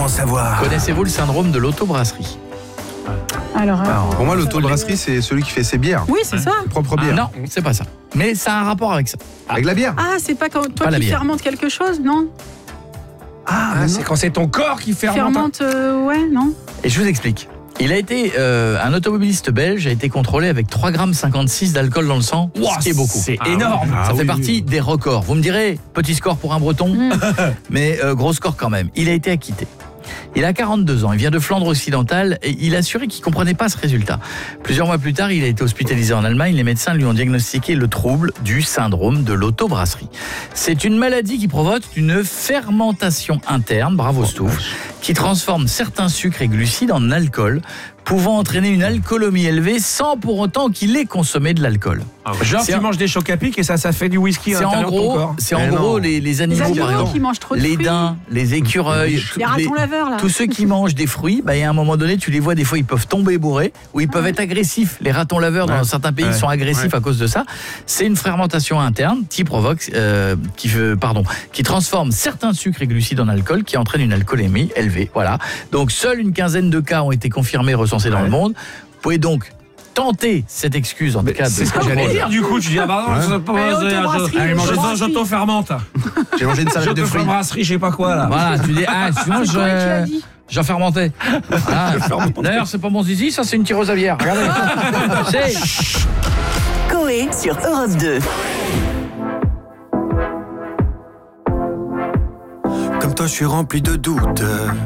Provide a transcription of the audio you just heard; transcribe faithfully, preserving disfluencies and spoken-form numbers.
en savoir. Connaissez-vous le syndrome de l'autobrasserie ? Alors, Alors, pour moi, l'autobrasserie, c'est celui qui fait ses bières. oui, c'est ça. Ses propres Ah, bières. non, c'est pas ça. Mais ça a un rapport avec ça. Avec la bière. Ah, c'est pas quand toi Pas la qui bière. fermentes quelque chose, non? Ah, Ah, c'est quand c'est ton corps qui fermente. Fermente, euh, ouais, non? Et je vous explique. Il a été, euh, un automobiliste belge a été contrôlé avec trois virgule cinquante-six grammes d'alcool dans le sang, ce qui est beaucoup. C'est énorme. Ah Ça fait oui, partie oui. des records. Vous me direz, petit score pour un Breton, Mm. mais euh, gros score quand même. Il a été acquitté. Il a quarante-deux ans, il vient de Flandre occidentale et il a assuré qu'il ne comprenait pas ce résultat. Plusieurs mois plus tard, il a été hospitalisé en Allemagne. Les médecins lui ont diagnostiqué le trouble du syndrome de l'autobrasserie. C'est une maladie qui provoque une fermentation interne, bravo Stouff, qui transforme certains sucres et glucides en alcool, pouvant entraîner une alcoolémie élevée sans pour autant qu'il ait consommé de l'alcool. Genre, C'est tu un- manges des chocs à pic et ça, ça fait du whisky à C'est en l'intérieur de ton gros, corps. c'est en Mais gros non. les, les animaux, Les par animaux exemple, qui mangent trop de les fruits. daims, les écureuils, Les ratons laveurs, là. tous ceux qui mangent des fruits, bah, il y a un moment donné, tu les vois, des fois, ils peuvent tomber bourrés ou ils peuvent Ouais. être agressifs. Les ratons laveurs, dans Ouais. certains pays, Ouais. sont agressifs Ouais. à cause de ça. C'est une fermentation interne qui provoque, euh, qui, veut- pardon, qui transforme certains sucres et glucides en alcool, qui entraîne une alcoolémie élevée. Voilà. Donc, seule une quinzaine de cas ont été confirmés, recensés dans Ouais. le monde. Vous pouvez donc tenter cette excuse, en tout cas. C'est de ce que j'allais contrôle. dire du coup. Tu dis, ah bah non, Ouais. je sais pas, Mais je- autobrasserie, je- je- autobrasserie. j'auto-fermente. J'ai mangé une salade de fruits. J'auto-brasserie, je sais pas quoi là. Voilà, tu dis, ah, sinon, C'est toi qui l'as je. dit. J'en fermentais. Ah, d'ailleurs, c'est pas mon zizi, ça c'est une tireuse à bière. Regardez. C'est. Coé sur Europe deux. Comme toi, je suis rempli de doutes.